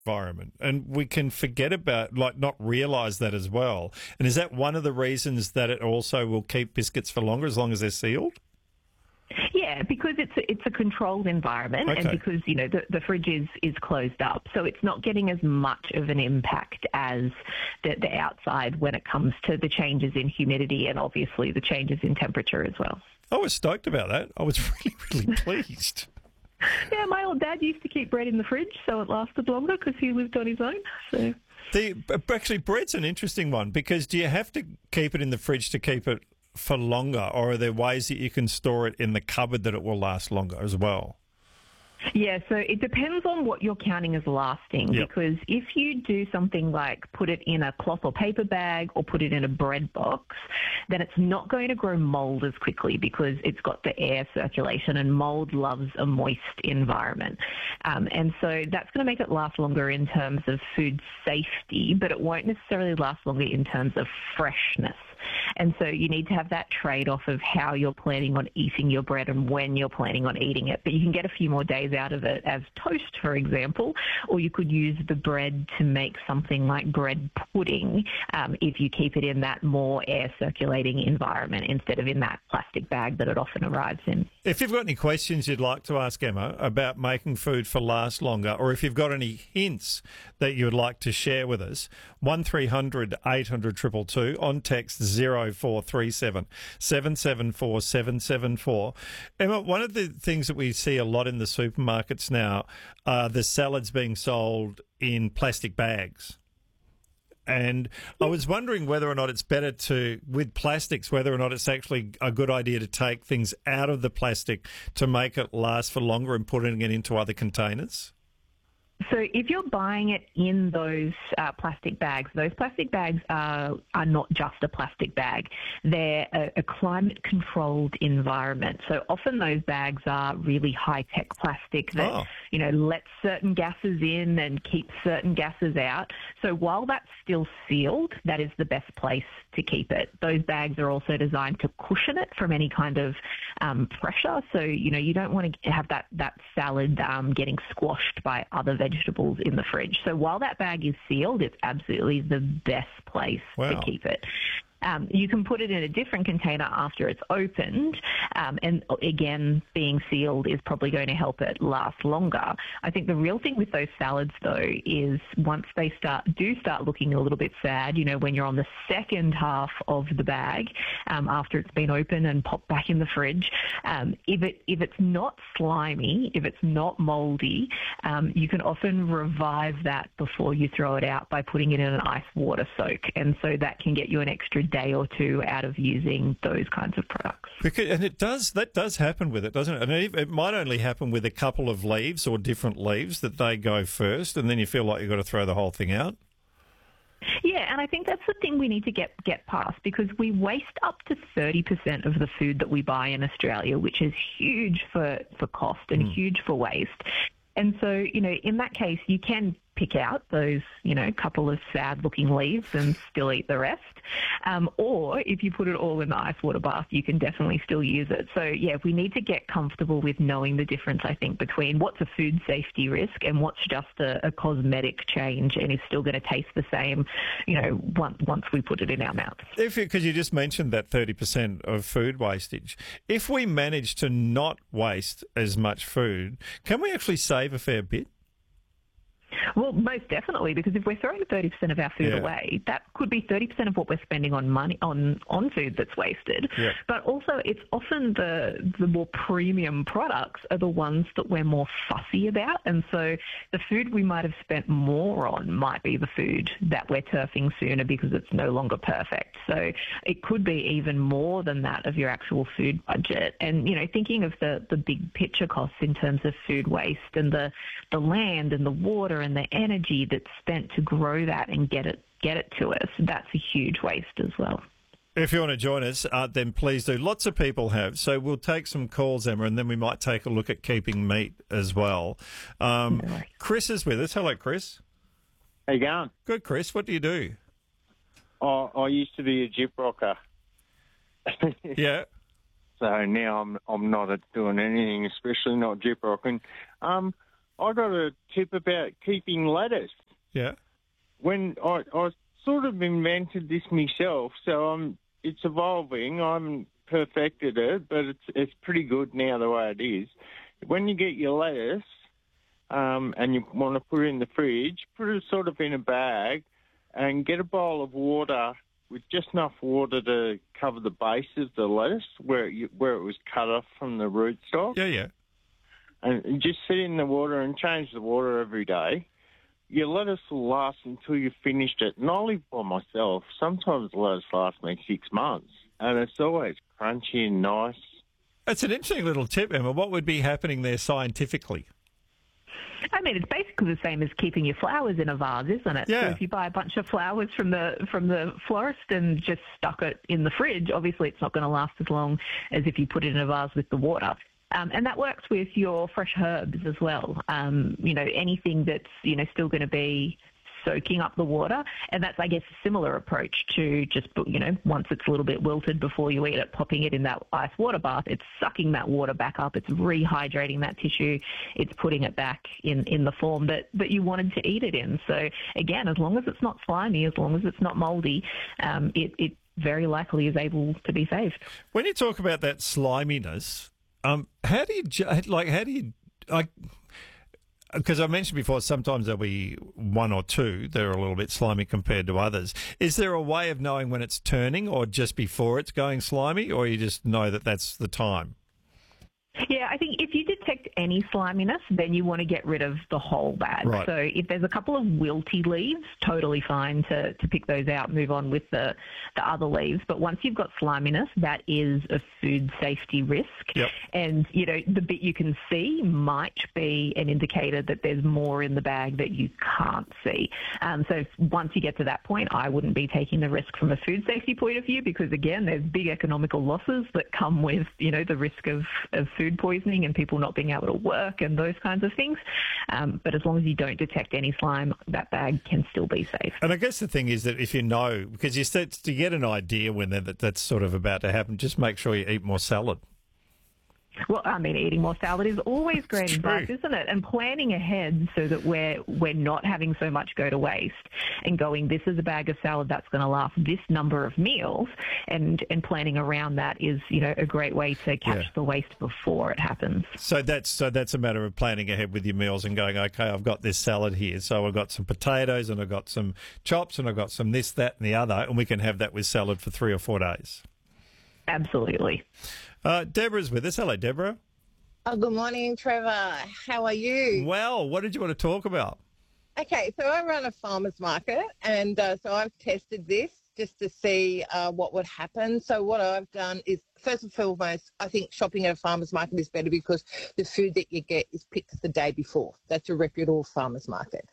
environment, and we can forget about, like, not realise that as well. And is that one of the reasons that it also will keep biscuits for longer as long as they're sealed? Yeah, because it's a controlled environment, Okay. and because the fridge is closed up, so it's not getting as much of an impact as the outside when it comes to the changes in humidity and obviously the changes in temperature as well. I was stoked about that. I was really, really pleased. Yeah, my old dad used to keep bread in the fridge so it lasted longer because he lived on his own. So Actually, bread's an interesting one, because do you have to keep it in the fridge to keep it for longer, or are there ways that you can store it in the cupboard that it will last longer as well? yeah, so it depends on what you're counting as lasting, Yep. because if you do something like put it in a cloth or paper bag or put it in a bread box, then it's not going to grow mold as quickly because it's got the air circulation, and mold loves a moist environment. And so that's going to make it last longer in terms of food safety, but it won't necessarily last longer in terms of freshness. And so you need to have that trade-off of how you're planning on eating your bread and when you're planning on eating it. But you can get a few more days out of it as toast, for example, or you could use the bread to make something like bread pudding if you keep it in that more air circulating environment instead of in that plastic bag that it often arrives in. If you've got any questions you'd like to ask Emma about making food for last longer, or if you've got any hints that you would like to share with us, 1300 800 222 on text 0437 774 774. Emma, one of the things that we see a lot in the supermarkets now are the salads being sold in plastic bags. And I was wondering whether or not it's better to, with plastics, whether or not it's actually a good idea to take things out of the plastic to make it last for longer and putting it into other containers. So if you're buying it in those plastic bags, those plastic bags are not just a plastic bag. They're a climate-controlled environment. So often those bags are really high-tech plastic that, lets certain gases in and keeps certain gases out. So while that's still sealed, that is the best place to keep it. Those bags are also designed to cushion it from any kind of pressure. So, you don't want to have that salad getting squashed by other vegetables in the fridge. So while that bag is sealed, it's absolutely the best place to keep it. You can put it in a different container after it's opened, and again, being sealed is probably going to help it last longer. I think the real thing with those salads, though, is once they start looking a little bit sad, when you're on the second half of the bag, after it's been opened and popped back in the fridge, if it's not slimy, if it's not moldy, you can often revive that before you throw it out by putting it in an ice water soak, and so that can get you an extra day or two out of using those kinds of products. That does happen with it, doesn't it? And it might only happen with a couple of leaves or different leaves that they go first, and then you feel like you've got to throw the whole thing out. Yeah, and I think that's the thing we need to get past, because we waste up to 30% of the food that we buy in Australia, which is huge for cost and huge for waste. And so, in that case, you can pick out those, couple of sad-looking leaves and still eat the rest. Or if you put it all in the ice water bath, you can definitely still use it. So, yeah, we need to get comfortable with knowing the difference, I think, between what's a food safety risk and what's just a cosmetic change and is still going to taste the same, once we put it in our mouths. Because you just mentioned that 30% of food wastage. If we manage to not waste as much food, can we actually save a fair bit? Well, most definitely, because if we're throwing 30% of our food away, that could be 30% of what we're spending on money on food that's wasted. Yeah. But also, it's often the more premium products are the ones that we're more fussy about. And so the food we might have spent more on might be the food that we're turfing sooner because it's no longer perfect. So it could be even more than that of your actual food budget. And, thinking of the big picture costs in terms of food waste and the land and the water and the energy that's spent to grow that and get it to us, that's a huge waste as well. If you want to join us, then please do. Lots of people have. So we'll take some calls, Emma, and then we might take a look at keeping meat as well. Chris is with us. Hello, Chris. How you going? Good, Chris. What do you do? I used to be a jip rocker. Yeah. So now I'm not doing anything, especially not jip rocking. I got a tip about keeping lettuce. Yeah. When I sort of invented this myself, so it's evolving. I haven't perfected it, but it's pretty good now the way it is. When you get your lettuce and you want to put it in the fridge, put it sort of in a bag and get a bowl of water with just enough water to cover the base of the lettuce where it was cut off from the rootstock. Yeah, yeah. And just sit in the water and change the water every day. Your lettuce will last until you've finished it. And I live by myself. Sometimes the lettuce lasts me 6 months. And it's always crunchy and nice. That's an interesting little tip, Emma. What would be happening there scientifically? I mean, it's basically the same as keeping your flowers in a vase, isn't it? Yeah. So if you buy a bunch of flowers from the florist and just stuck it in the fridge, obviously it's not going to last as long as if you put it in a vase with the water. And that works with your fresh herbs as well. Anything that's, still going to be soaking up the water. And that's, I guess, a similar approach to just, once it's a little bit wilted before you eat it, popping it in that ice water bath. It's sucking that water back up. It's rehydrating that tissue. It's putting it back in the form that you wanted to eat it in. So, again, as long as it's not slimy, as long as it's not moldy, it very likely is able to be saved. When you talk about that sliminess, how do you because I mentioned before, sometimes there'll be one or two that are a little bit slimy compared to others. Is there a way of knowing when it's turning or just before it's going slimy, or you just know that that's the time? Yeah, I think if you detect any sliminess, then you want to get rid of the whole bag. Right. So if there's a couple of wilty leaves, totally fine to pick those out, move on with the other leaves. But once you've got sliminess, that is a food safety risk. Yep. And, the bit you can see might be an indicator that there's more in the bag that you can't see. So once you get to that point, I wouldn't be taking the risk from a food safety point of view because, again, there's big economical losses that come with, the risk of food poisoning and people not being able to work and those kinds of things. But as long as you don't detect any slime, that bag can still be safe. And I guess the thing is that if you know, because you said to get an idea when that's sort of about to happen, just make sure you eat more salad. Well, I mean, eating more salad is always great advice, isn't it? And planning ahead so that we're not having so much go to waste and going, this is a bag of salad that's going to last this number of meals, and planning around that is, a great way to catch the waste before it happens. So that's a matter of planning ahead with your meals and going, okay, I've got this salad here, so I've got some potatoes and I've got some chops and I've got some this, that, and the other, and we can have that with salad for 3 or 4 days. Absolutely. Deborah's with us. Hello, Deborah. Oh, good morning, Trevor. How are you? Well, what did you want to talk about? Okay, so I run a farmer's market, and so I've tested this just to see what would happen. So what I've done is, first and foremost, I think shopping at a farmer's market is better because the food that you get is picked the day before. That's a reputable farmer's market.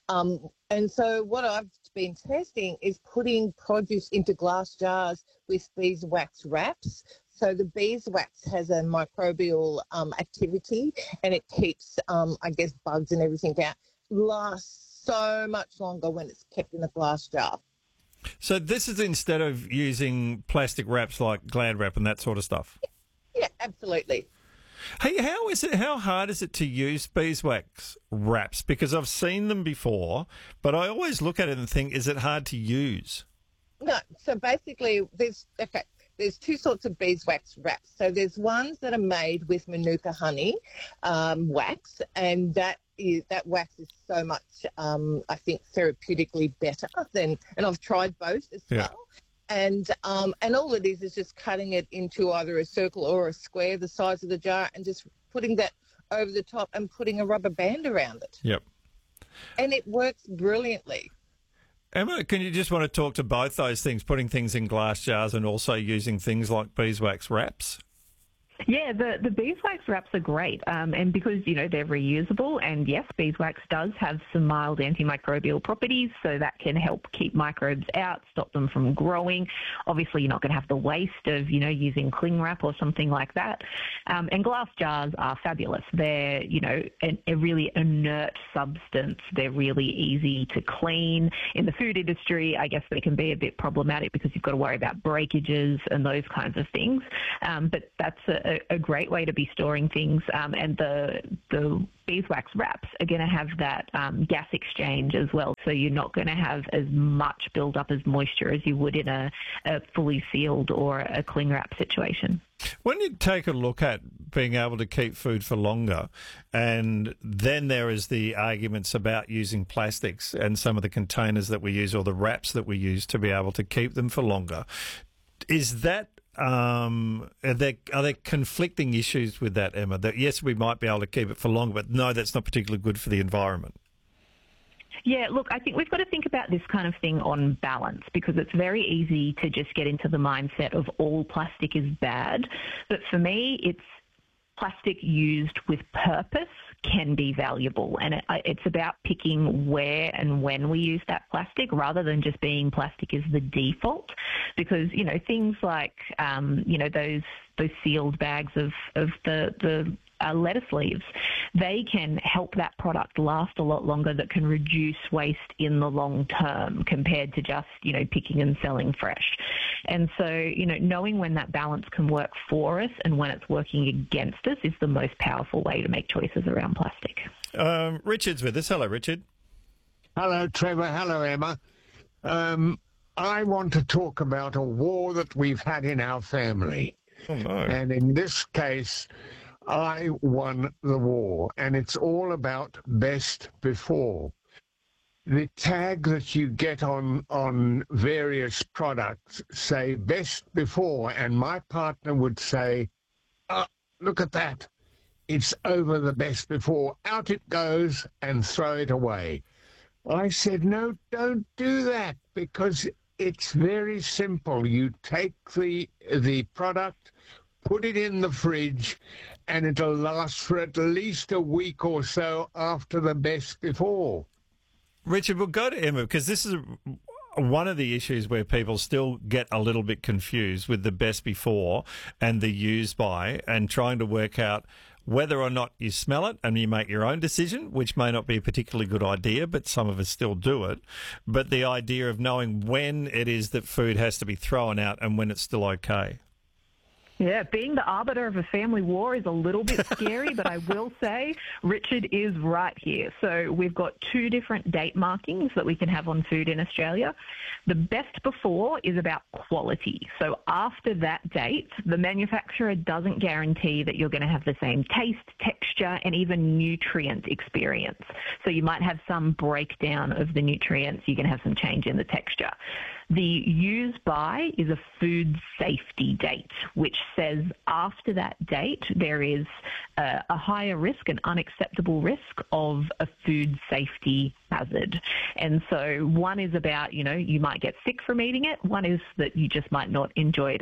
And so what I've been testing is putting produce into glass jars with beeswax wraps. So the beeswax has a microbial activity, and it keeps, bugs and everything out. Lasts so much longer when it's kept in a glass jar. So this is instead of using plastic wraps like Glad Wrap and that sort of stuff? Yeah, absolutely. Hey, how hard is it to use beeswax wraps? Because I've seen them before, but I always look at it and think, is it hard to use? No, so basically there's two sorts of beeswax wraps. So there's ones that are made with Manuka honey wax, and that wax is so much, I think, therapeutically better than, and I've tried both as well. And all it is just cutting it into either a circle or a square, the size of the jar, and just putting that over the top and putting a rubber band around it. Yep. And it works brilliantly. Emma, can you just want to talk to both those things, putting things in glass jars and also using things like beeswax wraps? Yeah, the beeswax wraps are great, and because, they're reusable, and yes, beeswax does have some mild antimicrobial properties, so that can help keep microbes out, stop them from growing. Obviously, you're not going to have the waste of, using cling wrap or something like that. And glass jars are fabulous. They're, a really inert substance. They're really easy to clean. In the food industry, I guess they can be a bit problematic because you've got to worry about breakages and those kinds of things. But that's a great way to be storing things, and the beeswax wraps are going to have that gas exchange as well, so you're not going to have as much build up as moisture as you would in a fully sealed or a cling wrap situation. When you take a look at being able to keep food for longer, and then there is the arguments about using plastics and some of the containers that we use or the wraps that we use to be able to keep them for longer, is that are there conflicting issues with that, Emma? That yes, we might be able to keep it for longer, but no, that's not particularly good for the environment. Yeah, look, I think we've got to think about this kind of thing on balance, because it's very easy to just get into the mindset of all plastic is bad. But for me, it's plastic used with purpose can be valuable, and it's about picking where and when we use that plastic rather than just being plastic is the default, because things like those sealed bags of the lettuce leaves, they can help that product last a lot longer, that can reduce waste in the long term compared to just picking and selling fresh. And so knowing when that balance can work for us and when it's working against us is the most powerful way to make choices around plastic. Richard's with us. Hello, Richard. Hello, Trevor. Hello, Emma. I want to talk about a war that we've had in our family. Oh, no. And in this case, I won the war, and it's all about best before. The tag that you get on various products say best before, and my partner would say, oh, look at that. It's over the best before. Out it goes, and throw it away. I said, no, don't do that, because it's very simple. You take the product, put it in the fridge, and it'll last for at least a week or so after the best before. Richard, we'll go to Emma, because this is one of the issues where people still get a little bit confused with the best before and the use by, and trying to work out whether or not you smell it and you make your own decision, which may not be a particularly good idea, but some of us still do it. But the idea of knowing when it is that food has to be thrown out and when it's still okay. Yeah, being the arbiter of a family war is a little bit scary, but I will say Richard is right here. So we've got two different date markings that we can have on food in Australia. The best before is about quality. So after that date, the manufacturer doesn't guarantee that you're going to have the same taste, texture, and even nutrient experience. So you might have some breakdown of the nutrients. You can have some change in the texture. The use by is a food safety date, which says after that date there is a higher risk, an unacceptable risk of a food safety hazard. And so one is about, you might get sick from eating it. One is that you just might not enjoy it